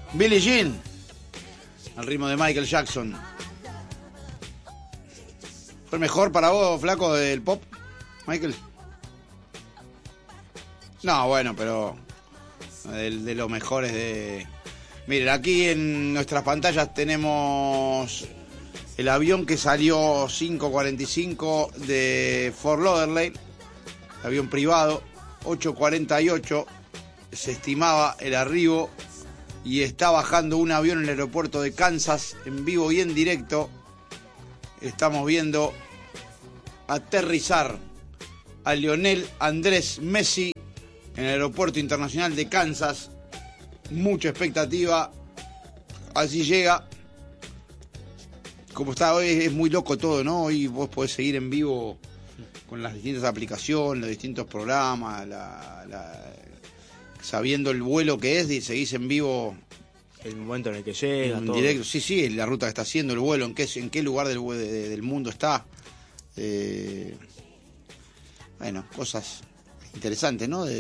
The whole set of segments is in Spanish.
Billie Jean, al ritmo de Michael Jackson. ¿Fue mejor para vos, flaco, del pop, Michael? No, bueno, pero de los mejores de... Miren, aquí en nuestras pantallas tenemos el avión que salió 5:45 de Fort Lauderdale, avión privado, 8:48 se estimaba el arribo, y está bajando un avión en el aeropuerto de Kansas en vivo y en directo. Estamos viendo aterrizar a Lionel Andrés Messi en el aeropuerto internacional de Kansas. Mucha expectativa. Así llega. Como está hoy, es muy loco todo, ¿no? Hoy vos podés seguir en vivo con las distintas aplicaciones, los distintos programas, sabiendo el vuelo que es, y seguís en vivo. El momento en el que llega, en todo. directo. Sí, la ruta que está haciendo el vuelo, en qué lugar del mundo está. Bueno, cosas interesantes, ¿no?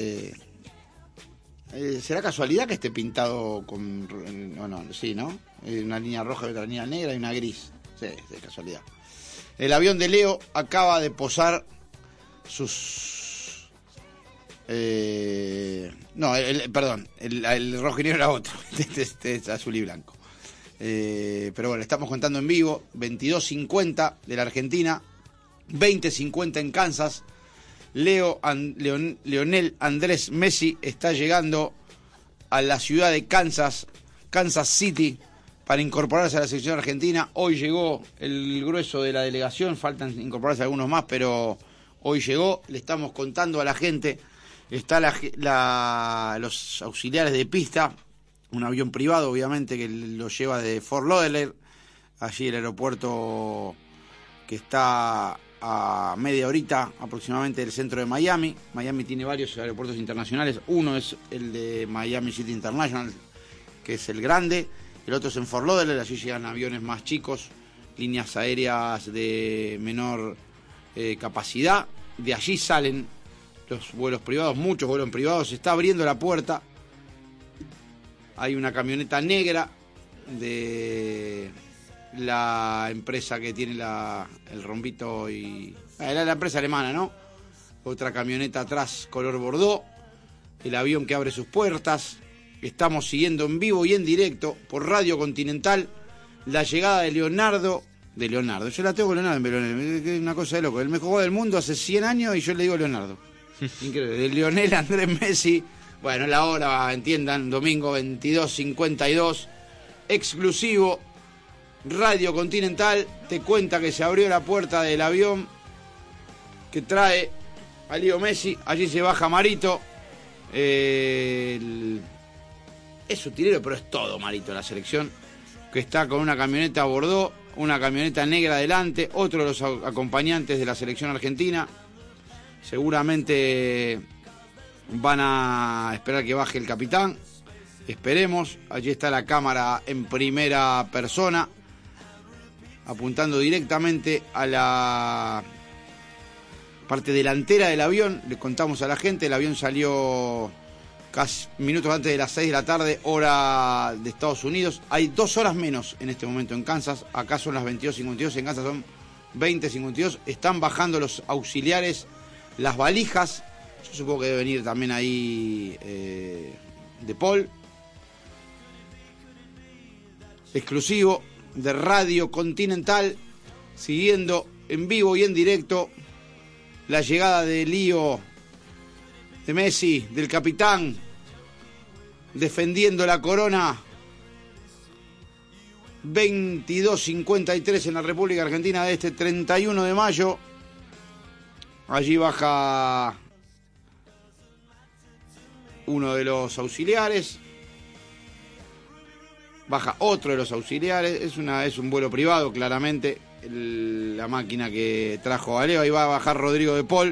¿Será casualidad que esté pintado con... No, sí, ¿no? Una línea roja y otra línea negra y una gris. Sí, de casualidad. El avión de Leo acaba de posar sus... perdón, el rojo y negro era otro. Este es azul y blanco. Pero bueno, estamos contando en vivo. 22:50 de la Argentina, 20:50 en Kansas. Lionel Andrés Messi está llegando a la ciudad de Kansas City, para incorporarse a la selección argentina. Hoy llegó el grueso de la delegación, faltan incorporarse algunos más, pero hoy llegó. Le estamos contando a la gente. Está los auxiliares de pista, un avión privado, obviamente, que lo lleva de Fort Lauderdale, allí el aeropuerto que está a media horita aproximadamente del centro de Miami. Miami tiene varios aeropuertos internacionales. Uno es el de Miami City International, que es el grande. El otro es en Fort Lauderdale, allí llegan aviones más chicos, líneas aéreas de menor capacidad. De allí salen los vuelos privados, muchos vuelos privados. Se está abriendo la puerta. Hay una camioneta negra de la empresa que tiene el rombito y... la empresa alemana, ¿no? Otra camioneta atrás, color bordó. El avión que abre sus puertas. Estamos siguiendo en vivo y en directo por Radio Continental la llegada de Leonardo. Yo la tengo con Leonardo, es una cosa de loco. El mejor jugador del mundo hace 100 años y yo le digo Leonardo. Increíble. De Lionel Andrés Messi. Bueno, la hora, entiendan, domingo 22:52. Exclusivo. Radio Continental te cuenta que se abrió la puerta del avión que trae a Leo Messi. Allí se baja Marito. Es utilero, pero es todo Marito, la selección, que está con una camioneta Bordeaux, una camioneta negra adelante, otro de los acompañantes de la selección argentina. Seguramente van a esperar que baje el capitán. Esperemos. Allí está la cámara en primera persona, apuntando directamente a la parte delantera del avión. Le contamos a la gente, el avión salió casi minutos antes de las 6 de la tarde, hora de Estados Unidos. Hay 2 horas menos en este momento en Kansas. Acá son las 22:52, en Kansas son 20:52. Están bajando los auxiliares las valijas. Yo supongo que debe venir también ahí De Paul. Exclusivo de Radio Continental, siguiendo en vivo y en directo la llegada de Leo, de Messi, del capitán, defendiendo la corona. 22:53 en la República Argentina de este 31 de mayo. Allí baja uno de los auxiliares. Baja otro de los auxiliares. Es un vuelo privado, claramente. La máquina que trajo a Leo. Ahí va a bajar Rodrigo De Paul,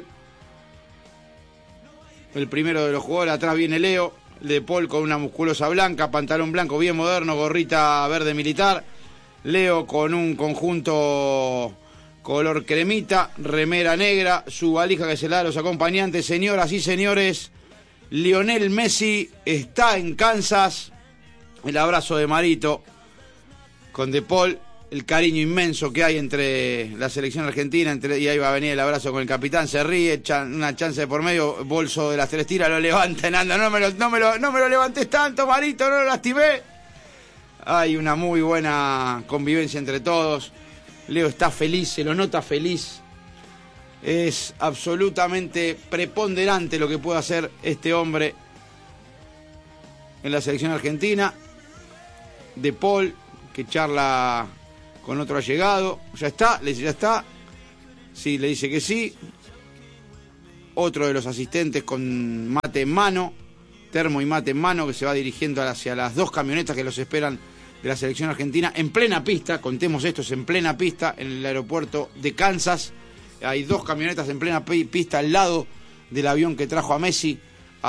el primero de los jugadores. Atrás viene Leo. De Paul con una musculosa blanca, pantalón blanco bien moderno, gorrita verde militar. Leo con un conjunto color cremita, remera negra, su valija que se la da a los acompañantes. Señoras y señores, Lionel Messi está en Kansas. el abrazo de Marito con De Paul, el cariño inmenso que hay entre la selección argentina, y ahí va a venir el abrazo con el capitán, se ríe, una chance de por medio, bolso de las tres tiras, lo levanta en anda, no me lo levantes tanto, Marito, no lo lastimé. Hay una muy buena convivencia entre todos. Leo está feliz, se lo nota feliz. Es absolutamente preponderante lo que puede hacer este hombre en la selección argentina. De Paul, que charla con otro allegado. Ya está, le dice ya está. Sí, le dice que sí. Otro de los asistentes con mate en mano, termo y mate en mano, que se va dirigiendo hacia las dos camionetas que los esperan de la selección argentina en plena pista. Contemos esto, es en plena pista en el aeropuerto de Kansas. Hay dos camionetas en plena pista al lado del avión que trajo a Messi,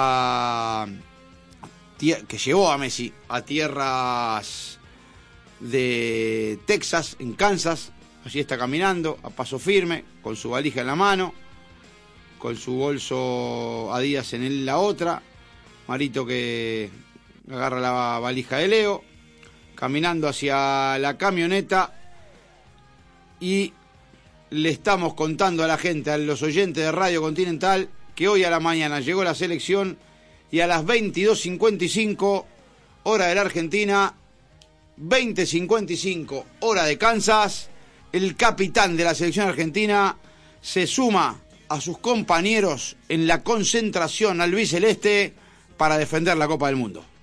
que llevó a Messi a tierras de Texas, en Kansas. Allí está caminando a paso firme, con su valija en la mano, con su bolso Adidas en la otra. Marito que agarra la valija de Leo, caminando hacia la camioneta, y le estamos contando a la gente, a los oyentes de Radio Continental, que hoy a la mañana llegó la selección y a las 22:55 hora de la Argentina, 20:55 hora de Kansas, el capitán de la selección argentina se suma a sus compañeros en la concentración albiceleste para defender la Copa del Mundo.